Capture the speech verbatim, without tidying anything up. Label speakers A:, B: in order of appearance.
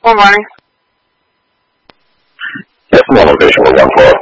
A: Good morning.
B: Yes, I'm on location for one four.